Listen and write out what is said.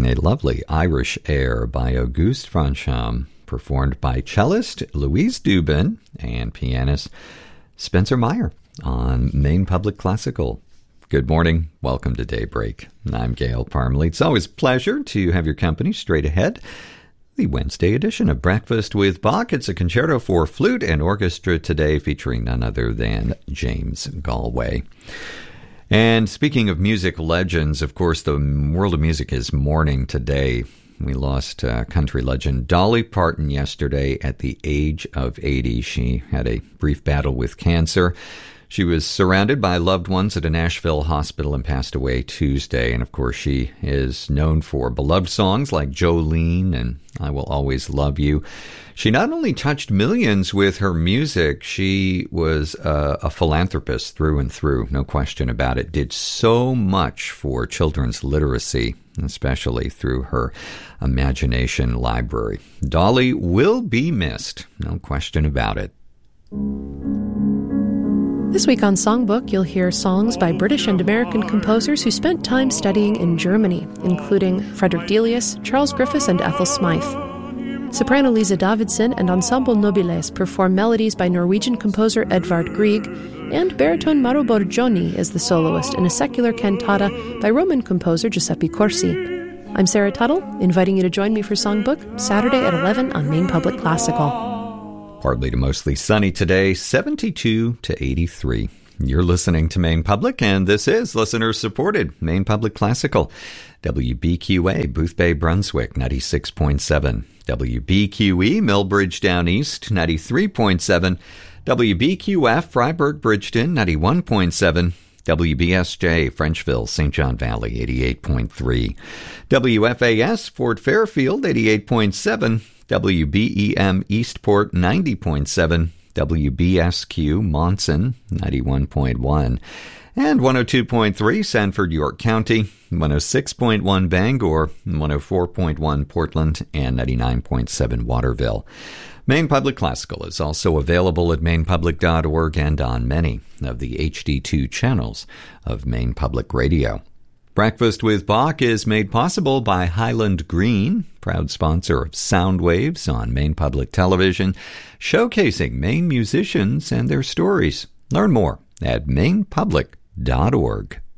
A lovely Irish air by Auguste Franchomme, performed by cellist Louise Dubin and pianist Spencer Meyer on Maine Public Classical. Good morning. Welcome to Daybreak. I'm Gail Parmalee. It's always a pleasure to have your company straight ahead. The Wednesday edition of Breakfast with Bach. It's a concerto for flute and orchestra today, featuring none other than James Galway. And speaking of music legends, of course, the world of music is mourning today. We lost country legend Dolly Parton yesterday at the age of 80. She had a brief battle with cancer. She was surrounded by loved ones at a Nashville hospital and passed away Tuesday. And, of course, she is known for beloved songs like Jolene and I Will Always Love You. She not only touched millions with her music, she was a philanthropist through and through, no question about it. Did so much for children's literacy, especially through her imagination library. Dolly will be missed, no question about it. This week on Songbook, you'll hear songs by British and American composers who spent time studying in Germany, including Frederick Delius, Charles Griffiths, and Ethel Smythe. Soprano Lisa Davidson and Ensemble Nobiles perform melodies by Norwegian composer Edvard Grieg, and baritone Mauro Borgioni is the soloist in a secular cantata by Roman composer Giuseppe Corsi. I'm Sarah Tuttle, inviting you to join me for Songbook, Saturday at 11 on Maine Public Classical. Partly to mostly sunny today, 72 to 83. You're listening to Maine Public, and this is listener-supported Maine Public Classical. WBQA, Booth Bay, Brunswick, 96.7. WBQE, Millbridge Down East, 93.7. WBQF, Freiburg, Bridgeton, 91.7. WBSJ, Frenchville, St. John Valley, 88.3. WFAS, Fort Fairfield, 88.7. WBEM Eastport 90.7, WBSQ Monson 91.1, and 102.3 Sanford, York County, 106.1 Bangor, 104.1 Portland, and 99.7 Waterville. Maine Public Classical is also available at mainepublic.org and on many of the HD2 channels of Maine Public Radio. Breakfast with Bach is made possible by Highland Green, proud sponsor of Sound Waves on Maine Public Television, showcasing Maine musicians and their stories. Learn more at mainepublic.org.